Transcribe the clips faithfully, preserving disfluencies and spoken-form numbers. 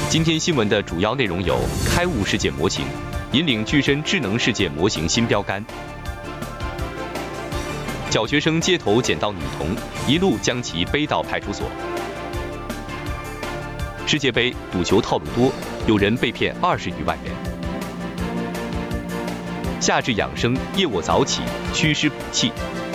今天新闻的主要内容有：开悟世界模型引领具身智能世界模型新标杆；小学生街头捡到女童，一路将其背到派出所；世界杯赌球套路多，有人被骗二十余万元；夏至养生，夜卧早起，祛湿补气；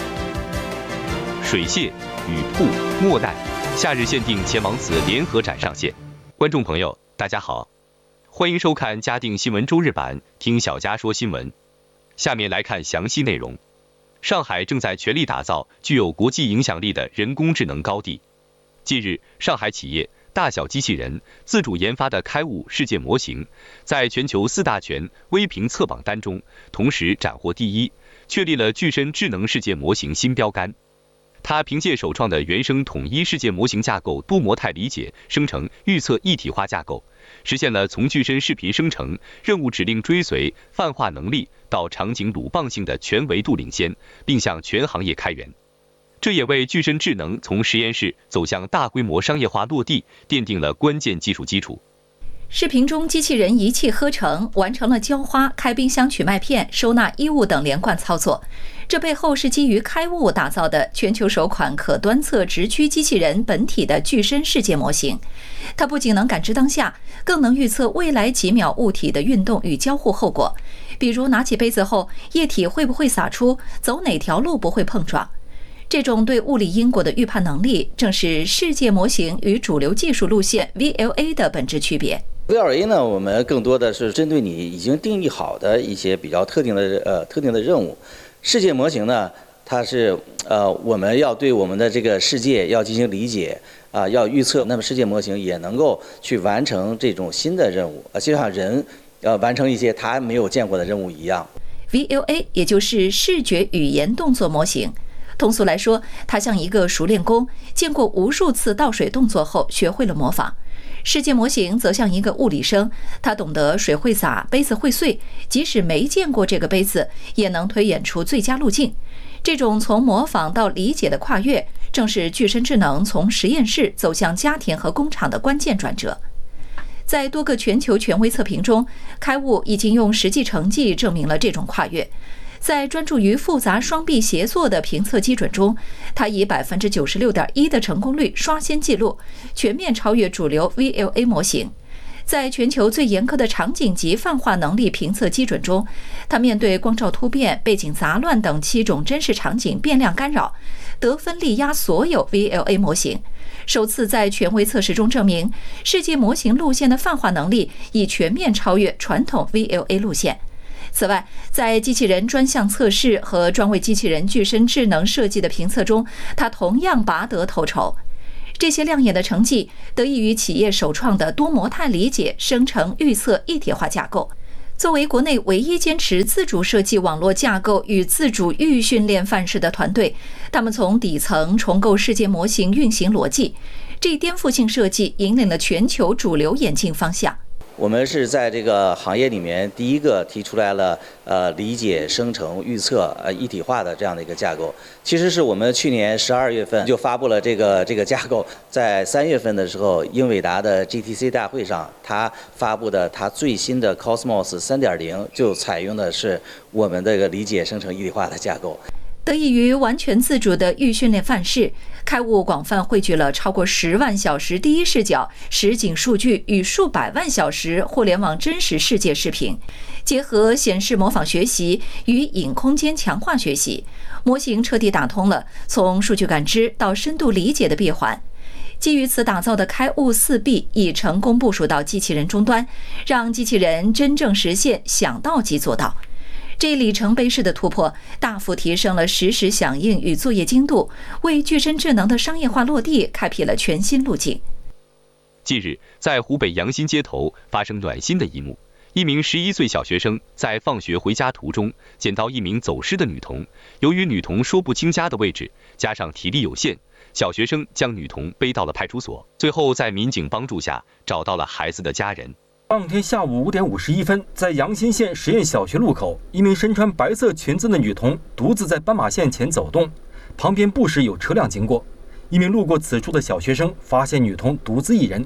水蟹、雨瀑、莫奈，夏日限定前王祠联合展上线。观众朋友，大家好，欢迎收看嘉定新闻周日版，听小佳说新闻。下面来看详细内容。上海正在全力打造具有国际影响力的人工智能高地。近日，上海企业大小机器人自主研发的开悟世界模型，在全球四大权威评测榜单中，同时斩获第一，确立了具身智能世界模型新标杆。它凭借首创的原生统一世界模型架构多模态理解、生成、预测一体化架构，实现了从具身视频生成、任务指令追随、泛化能力到场景鲁棒性的全维度领先，并向全行业开源。这也为具身智能从实验室走向大规模商业化落地奠定了关键技术基础。 视频中，机器人一气呵成完成了浇花、开冰箱取麦片、收纳衣物等连贯操作。这背后是基于开悟打造的全球首款可端侧直驱机器人本体的具身世界模型。它不仅能感知当下，更能预测未来几秒物体的运动与交互后果，比如拿起杯子后，液体会不会洒出，走哪条路不会碰撞。这种对物理因果的预判能力，正是世界模型与主流技术路线 V L A 的本质区别。 V L A 呢，我们更多的是针对你已经定义好的一些比较特定的呃特定的任务。世界模型呢，它是呃我们要对我们的这个世界要进行理解啊、呃，要预测。那么世界模型也能够去完成这种新的任务啊，就像人呃完成一些他没有见过的任务一样。 V L A 也就是视觉语言动作模型。通俗来说，它像一个熟练工，见过无数次倒水动作后学会了模仿。世界模型则像一个物理生，他懂得水会洒，杯子会碎，即使没见过这个杯子，也能推演出最佳路径。这种从模仿到理解的跨越，正是具身智能从实验室走向家庭和工厂的关键转折。在多个全球权威测评中，开悟已经用实际成绩证明了这种跨越。在专注于复杂双臂协作的评测基准中，它以 百分之九十六点一 的成功率刷新纪录，全面超越主流 V L A 模型。在全球最严苛的场景级泛化能力评测基准中，它面对光照突变、背景杂乱等七种真实场景变量干扰，得分力压所有 V L A 模型。首次在权威测试中证明，世界模型路线的泛化能力已全面超越传统 V L A 路线。此外，在机器人专项测试和专为机器人具身智能设计的评测中，它同样拔得头筹。这些亮眼的成绩得益于企业首创的多模态理解、生成、预测一体化架构。作为国内唯一坚持自主设计网络架构与自主预训练范式的团队，他们从底层重构世界模型运行逻辑，这颠覆性设计引领了全球主流演进方向。 我们是在这个行业里面第一个提出来了呃理解、生成、预测呃一体化的这样的一个架构。其实是我们去年十二月份就发布了这个这个架构，在三月份的时候，英伟达的 G T C 大会上，它发布的它最新的 Cosmos 三点零 就采用的是我们这个理解、生成、一体化的架构。 得益于完全自主的预训练范式，开悟广泛汇聚了超过十万小时第一视角实景数据与数百万小时互联网真实世界视频，结合显示模仿学习与隐空间强化学习，模型彻底打通了从数据感知到深度理解的闭环。基于此打造的开悟 四 B 已成功部署到机器人终端，让机器人真正实现想到即做到。这里程碑式的突破，大幅提升了实时响应与作业精度，为具身智能的商业化落地开辟了全新路径。 近日，在湖北阳新街头发生暖心的一幕，一名十一岁小学生在放学回家途中捡到一名走失的女童，由于女童说不清家的位置，加上体力有限，小学生将女童背到了派出所，最后在民警帮助下找到了孩子的家人。 当天下午五点五十一分，在阳新县实验小学路口，一名身穿白色裙子的女童独自在斑马线前走动，旁边不时有车辆经过。一名路过此处的小学生发现女童独自一人，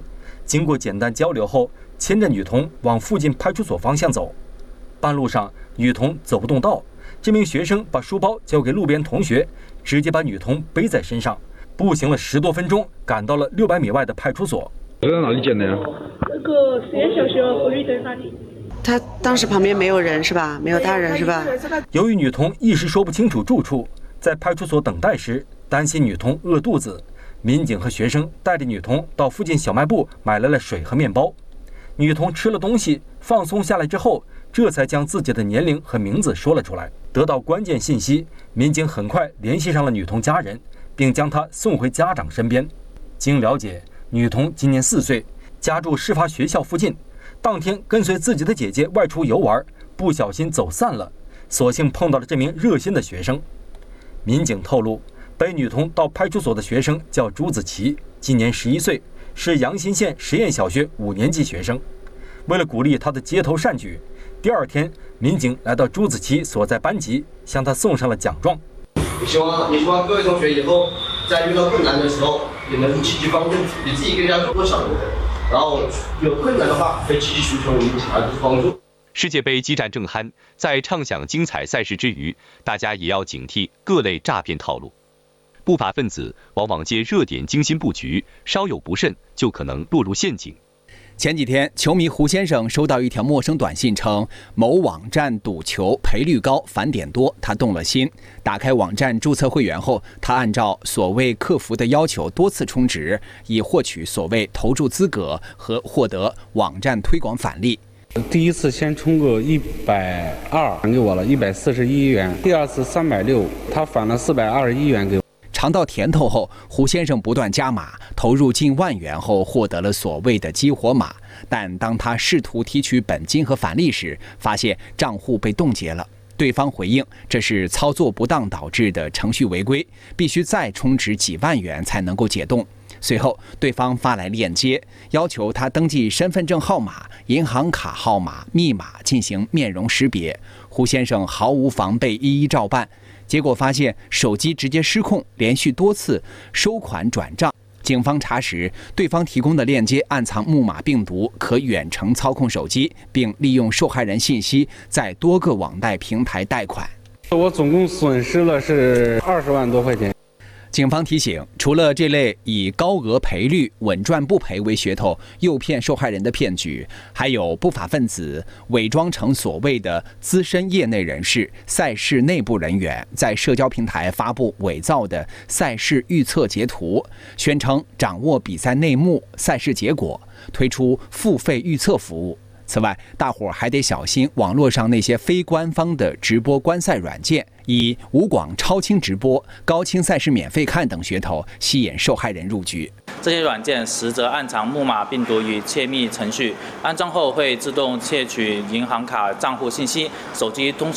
经过简单交流后，牵着女童往附近派出所方向走。半路上，女童走不动道，这名学生把书包交给路边同学，直接把女童背在身上，步行了十多分钟，赶到了六百米外的派出所。 在哪里捡的呀？ 那个实验小学和绿灯那里。 他当时旁边没有人是吧？没有大人是吧？ 由于女童一时说不清楚住处，在派出所等待时，担心女童饿肚子，民警和学生带着女童到附近小卖部买来了水和面包。女童吃了东西，放松下来之后，这才将自己的年龄和名字说了出来。得到关键信息，民警很快联系上了女童家人，并将她送回家长身边。经了解，女童今年四岁，家住事发学校附近。当天跟随自己的姐姐外出游玩，不小心走散了，所幸碰到了这名热心的学生。民警透露，背女童到派出所的学生叫朱子琪，今年十一岁，是阳新县实验小学五年级学生。为了鼓励他的街头善举，第二天，民警来到朱子琪所在班级，向他送上了奖状。 也希望也希望各位同学以后在遇到困难的时候，也能积极帮助，比自己更加多想一点。然后有困难的话，可以积极寻求我们一起来的帮助。 世界杯激战正酣，在畅享精彩赛事之余，大家也要警惕各类诈骗套路。不法分子往往借热点精心布局，稍有不慎就可能落入陷阱。 前几天，球迷胡先生收到一条陌生短信，称某网站赌球赔率高、返点多，他动了心。打开网站注册会员后，他按照所谓客服的要求多次充值，以获取所谓投注资格和获得网站推广返利。 第一次先充个一百二，返给我了一百四十一元；第二次三百六，他返了四百二十一元给我。 尝到甜头后，胡先生不断加码，投入近万元后获得了所谓的激活码。但当他试图提取本金和返利时，发现账户被冻结了。对方回应，这是操作不当导致的程序违规，必须再充值几万元才能够解冻。随后，对方发来链接，要求他登记身份证号码、银行卡号码、密码进行面容识别。胡先生毫无防备，一一照办。结果发现手机直接失控，连续多次收款转账。警方查实，对方提供的链接暗藏木马病毒，可远程操控手机，并利用受害人信息在多个网贷平台贷款。 我总共损失了是二十万多块钱。 警方提醒，除了这类以高额赔率、稳赚不赔为噱头诱骗受害人的骗局，还有不法分子伪装成所谓的资深业内人士、赛事内部人员，在社交平台发布伪造的赛事预测截图，宣称掌握比赛内幕、赛事结果，推出付费预测服务。此外，大伙儿还得小心网络上那些非官方的直播观赛软件，以无广超清直播、高清赛事免费看等噱头吸引受害人入局。 这些软件实则暗藏木马病毒与窃密程序，安装后会自动窃取银行卡账户信息、手机通讯